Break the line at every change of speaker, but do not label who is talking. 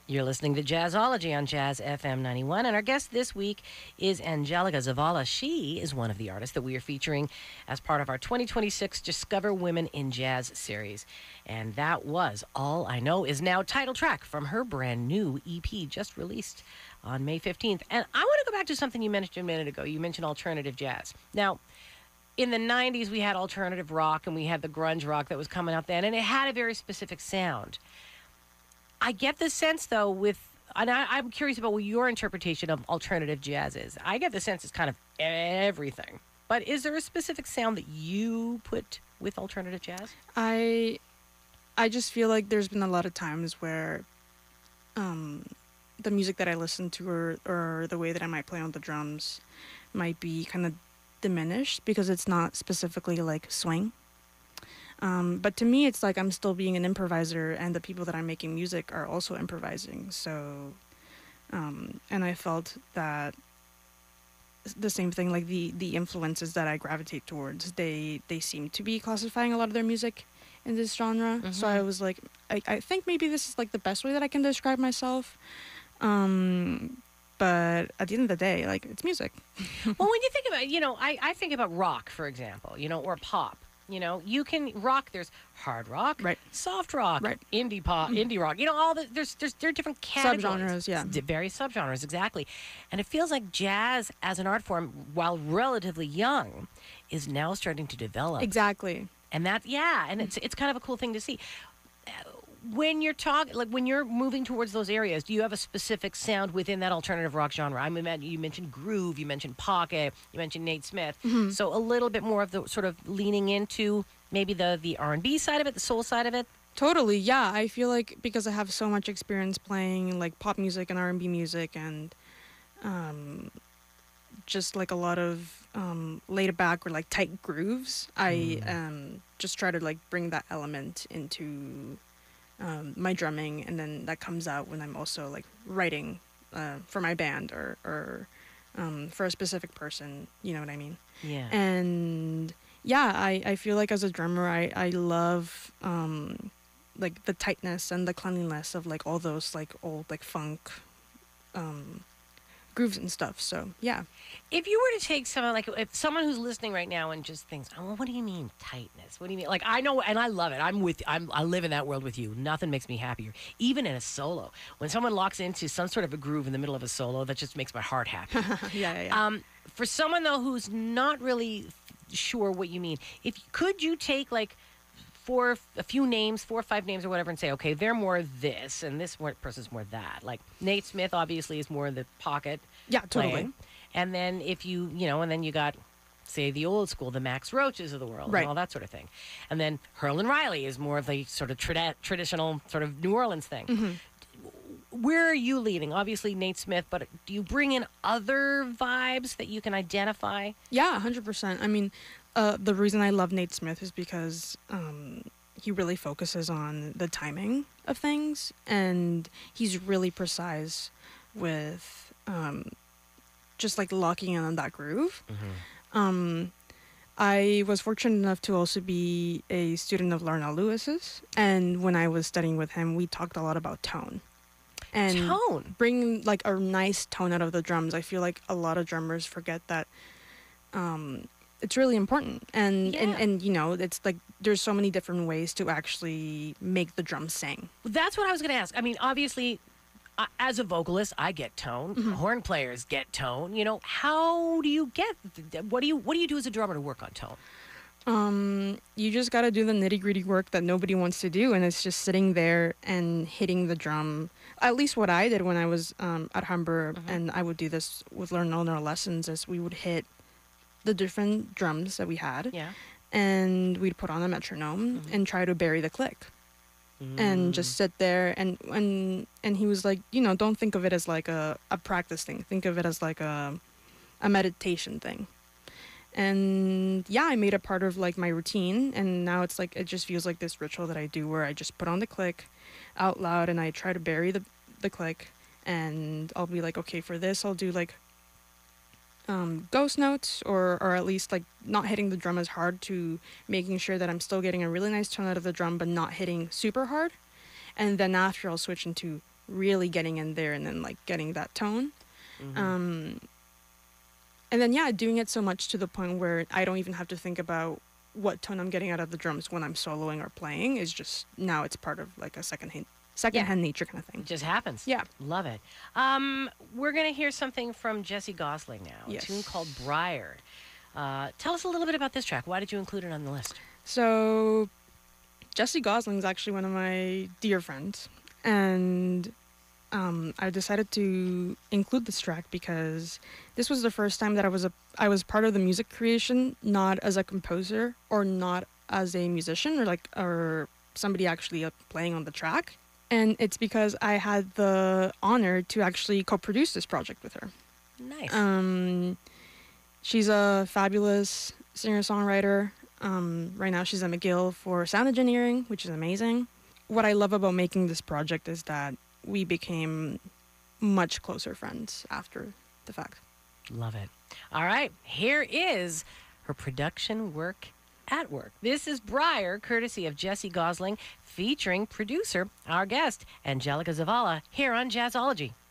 You're listening to Jazzology on Jazz FM 91, and our guest this week is Angelica Zavala. She is one of the artists that we are featuring as part of our 2026 Discover Women in Jazz series. And that was All I Know Is Now, title track from her brand new EP just released on May 15th. And I want to go back to something you mentioned a minute ago. You mentioned alternative jazz. Now, in the 90s, we had alternative rock and we had the grunge rock that was coming out then, and it had a very specific sound. I get the sense, though, I'm curious about what your interpretation of alternative jazz is. I get the sense it's kind of everything. But is there a specific sound that you put with alternative jazz?
I just feel like there's been a lot of times where the music that I listen to or the way that I might play on the drums might be kind of diminished because it's not specifically like swing. But to me, it's like I'm still being an improviser, and the people that I'm making music are also improvising. So, and I felt that the same thing, like the influences that I gravitate towards, they seem to be classifying a lot of their music in this genre. Mm-hmm. So I was like, I think maybe this is like the best way that I can describe myself. But at the end of the day, like, it's music.
Well, when you think about, I think about rock, for example, or pop. You can rock. There's hard rock,
right?
Soft rock,
right?
Indie pop, indie rock. All the there are different categories,
subgenres, yeah,
various subgenres, exactly. And it feels like jazz as an art form, while relatively young, is now starting to develop.
Exactly.
And it's kind of a cool thing to see. When you're when you're moving towards those areas, do you have a specific sound within that alternative rock genre? I mean, you mentioned groove, you mentioned pocket, you mentioned Nate Smith. Mm-hmm. So a little bit more of the sort of leaning into maybe the R&B side of it, the soul side of it.
Totally, yeah. I feel like because I have so much experience playing like pop music and R&B music and just like a lot of laid back or like tight grooves, I just try to like bring that element into my drumming, and then that comes out when I'm also like writing for my band or for a specific person, you know what I mean?
Yeah.
And yeah, I feel like as a drummer, I love like the tightness and the cleanliness of like all those like old like funk grooves and stuff. So yeah.
If you were to take someone if someone who's listening right now and just thinks, oh, what do you mean tightness? What do you mean? Like, I know, and I love it. I live in that world with you. Nothing makes me happier. Even in a solo, when someone locks into some sort of a groove in the middle of a solo, that just makes my heart happy.
Yeah.
For someone though who's not really sure what you mean, could you take like a few names, 4 or 5 names or whatever, and say, okay, they're more this, and this person's more that. Like Nate Smith obviously is more the pocket.
Yeah, totally.
Playing. And then if and then you got, say, the old school, the Max Roaches of the world,
right,
and all that sort of thing. And then Herlin Riley is more of the sort of traditional sort of New Orleans thing.
Mm-hmm.
Where are you leaning? Obviously Nate Smith, but do you bring in other vibes that you can identify?
Yeah, 100%. I mean, the reason I love Nate Smith is because he really focuses on the timing of things, and he's really precise with just like locking in on that groove. Mm-hmm. I was fortunate enough to also be a student of Larnell Lewis's, and when I was studying with him, we talked a lot about tone. And bring like a nice tone out of the drums. I feel like a lot of drummers forget that it's really important, and it's like there's so many different ways to actually make the drums sing.
That's what I was going to ask. I mean, obviously, as a vocalist, I get tone. Mm-hmm. Horn players get tone. How do you get? What do you do as a drummer to work on tone?
You just got to do the nitty-gritty work that nobody wants to do, and it's just sitting there and hitting the drum. At least what I did when I was at Hamburg, mm-hmm, and I would do this with learning all our lessons, is we would hit the different drums that we had, and we'd put on a metronome, mm-hmm, and try to bury the click, and just sit there, and he was like, don't think of it as like a practice thing. Think of it as like a meditation thing. And yeah, I made it part of like my routine, and now it's like it just feels like this ritual that I do where I just put on the click out loud and I try to bury the click, and I'll be like, okay, for this I'll do like ghost notes, or at least like not hitting the drum as hard, to making sure that I'm still getting a really nice tone out of the drum but not hitting super hard. And then after I'll switch into really getting in there and then like getting that tone.
Mm-hmm.
And then, yeah, doing it so much to the point where I don't even have to think about what tone I'm getting out of the drums when I'm soloing or playing. Is just now it's part of like a second-hand nature kind of thing.
It just happens.
Yeah.
Love it. We're going to hear something from Jesse Gosling now,
Yes.
a tune called Briar. Tell us a little bit about this track. Why did you include it on the list?
So, Jesse Gosling is actually one of my dear friends, and I decided to include this track because this was the first time that I was part of the music creation, not as a composer or not as a musician or somebody actually playing on the track. And it's because I had the honor to actually co-produce this project with her.
Nice.
She's a fabulous singer-songwriter. Right now she's at McGill for sound engineering, which is amazing. What I love about making this project is that we became much closer friends after the fact.
Love it. All right, here is her production work at work. This is Briar, courtesy of Jesse Gosling, featuring producer, our guest, Angelica Zavala, here on Jazzology.